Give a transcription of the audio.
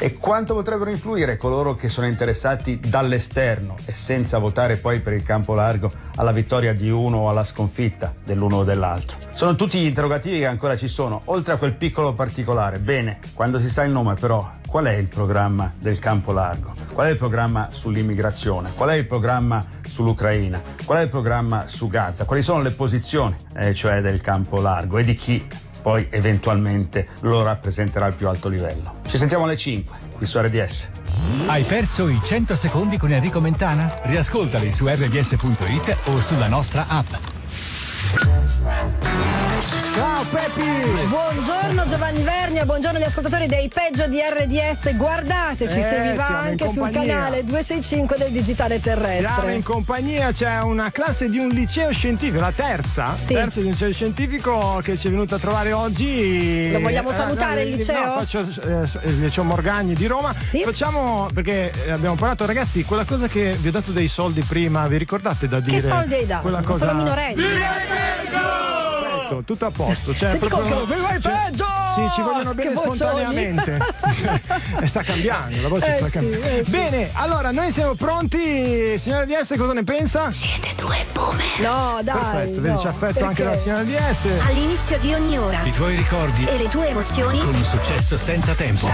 E quanto potrebbero influire coloro che sono interessati dall'esterno e senza votare poi per il campo largo alla vittoria di uno o alla sconfitta dell'uno o dell'altro? Sono tutti gli interrogativi che ancora ci sono, oltre a quel piccolo particolare. Bene, quando si sa il nome però, qual è il programma del campo largo? Qual è il programma sull'immigrazione? Qual è il programma sull'Ucraina? Qual è il programma su Gaza? Quali sono le posizioni, cioè del campo largo, e di chi poi eventualmente lo rappresenterà al più alto livello? Ci sentiamo alle 5 qui su RDS. Hai perso i 100 secondi con Enrico Mentana? Riascoltali su rds.it o sulla nostra app. Ciao Peppi! Buongiorno Giovanni Vernia, buongiorno agli ascoltatori dei peggio di RDS. Guardateci se vi va anche sul canale 265 del Digitale Terrestre. Siamo in compagnia, c'è una classe di un liceo scientifico, la terza di un liceo scientifico che ci è venuta a trovare oggi. Lo vogliamo salutare il liceo? No, faccio il liceo Morgagni di Roma. Sì? Facciamo, perché abbiamo parlato, ragazzi, quella cosa che vi ho dato dei soldi prima, vi ricordate da dire? Che soldi hai dato? Quella cosa... Sono minorenni. Tutto a posto. Senti proprio, peggio! Sì, ci vogliono bene spontaneamente. E sta cambiando, la voce sta cambiando. Sì. Bene, allora noi siamo pronti. Signora DS, cosa ne pensa? Siete due boomer. No, dai. Perfetto, vedi, c'è affetto anche dalla signora DS. All'inizio di ogni ora. I tuoi ricordi E le tue emozioni. con un successo senza tempo.